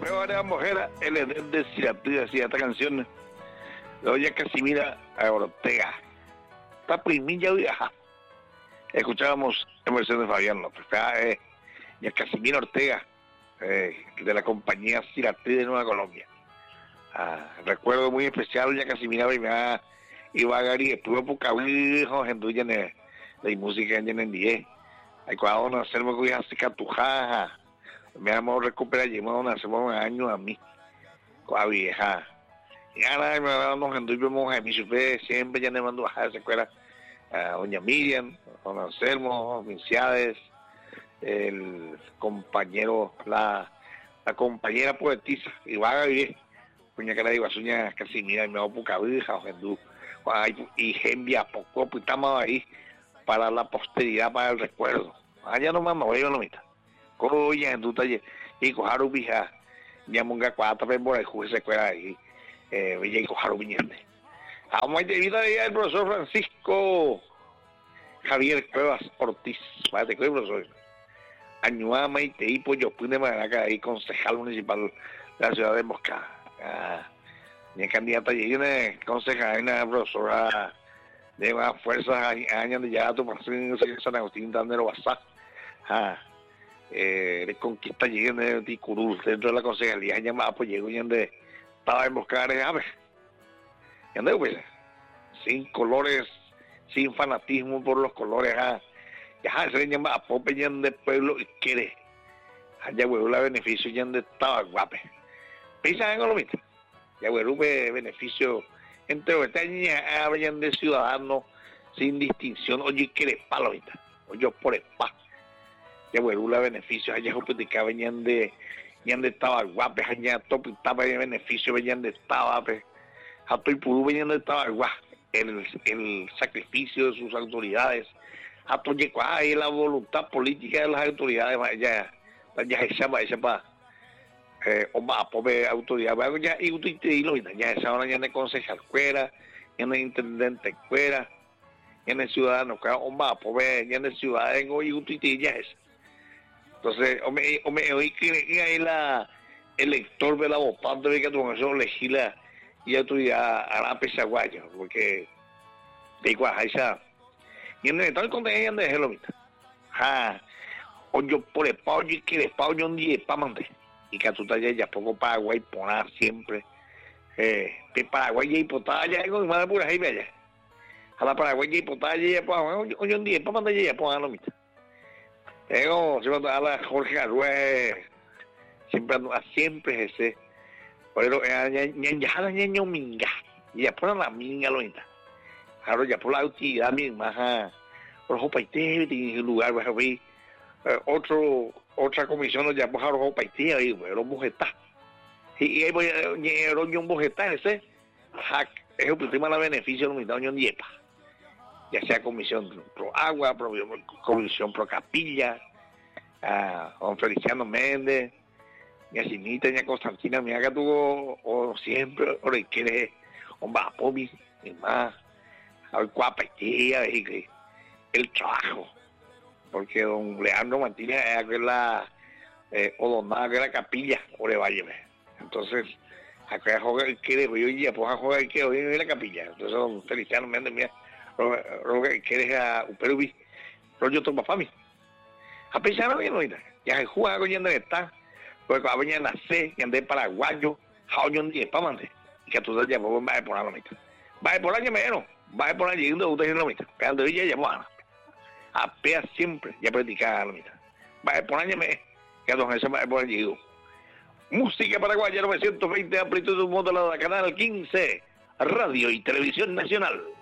peor era mujer, el Edén de Ciratí, decía esta canción de doña Casimira Ortega. Esta primilla vieja. Escuchábamos en versión de Fabián López. Doña Casimira Ortega, de la compañía Ciratí de Nueva Colombia. Recuerdo muy especial, doña Casimira iba a Gary, estuvo por Cabildo, en la música en 10. Hay cuando nos hacemos con esa catujaja. Me vamos a recuperar, llevamos hacemos un año a mí, con la vieja. Y ahora me vamos a andar, mi supe, siempre ya me mando a esa escuela, a doña Miriam, don Anselmo, Minciades, el compañero, la compañera poetisa, Ibaga Vire, doña Cara de Iguazuña Casimira, y me voy a Pucabija, y Gembia, poco, pues estamos ahí para la posteridad, para el recuerdo. Allá nomás me voy a la mitad. Coya en tu taller y cojaron vieja ya monga cuatro veces por el juez se cuela ahí y cojaron viñende vamos a entrevistar al profesor Francisco Javier Cuevas Ortiz para te profesor Añuama y Teipo yo pude manera ahí concejal municipal de la ciudad de Mosca mi candidata y una concejal una profesora de más fuerzas años de ya tu pasión San Agustín Dandero Basá de conquista llegué de Curul dentro de la concejalía llamada pues llegó y donde estaba en buscar aves y ande pues sin colores sin fanatismo por los colores ya se llama a pope y de pueblo y quiere allá huevo la beneficio y donde estaba guape piensan en lo mismo ya huevo beneficio entre esta niña hablan de ciudadanos sin distinción oye quiere palo oye por el pa ya bueno la beneficio allá jupitica venían de estaba guape allá top estaba de beneficio venían de estaba a todo puro venían de estaba guape el sacrificio de sus autoridades a todo y la voluntad política de las autoridades allá esa para o más pobre autoridad ya y ya esa hora ya de concejal fuera ya de intendente fuera ya de ciudadano o más pobre ya de ciudadano y ya es. Entonces, hoy que ahí el lector de la votante de que tu Congreso legisla y autoridad a la pesaguaya, porque de igual, esa. Y en el tal contenido de lo mismo. O yo por el pao, y que el pao yo un día para mandar. Y que tú tallas ya poco Paraguay, poner siempre. Que Paraguay ya hipotada ya, con más de pura ahí, allá. A la Paraguay ya hipotada ya, pues, hoy un día para mandar ya, poner lo mismo. Siempre a la Jorge Arrué, siempre ese, pero ya minga, y ya ponen la minga lo mismo, claro ya por la utilidad misma, por los países en lugar vas a ver otra comisión ya por los países ahí, los bujetas, y ahí voy a un bujetá ese, es el tema de beneficio lo mismo, ya sea comisión pro agua, comisión pro capilla, don Feliciano Méndez, mi Asinita, mi Constantina, mi haga tuvo o siempre, o quiere, o va pomi, y más, al cuapetía, el trabajo, porque don Leandro Martínez es aquella, o don nada que la capilla, o le vaya, entonces, acá juega el quiere, hoy ya pues a jugar el que hoy en la capilla, entonces don Feliciano Méndez, mira, que quieres a Uperubi, rollo toma fami. A pesar de que ya se juega con yendo está, porque a venir a nacer, y andar paraguayo, jaoñón de para mandar, y que tú ya vas a poner la mitad. Va a poner menos, va a poner llegando a ustedes en la mitad, pero de ella ya van a pea siempre, ya practicar la mitad. Va a poner menos, que a don Jesús va a poner llegado. Música paraguaya 920 amplitud de un modo de la canal 15, Radio y Televisión Nacional.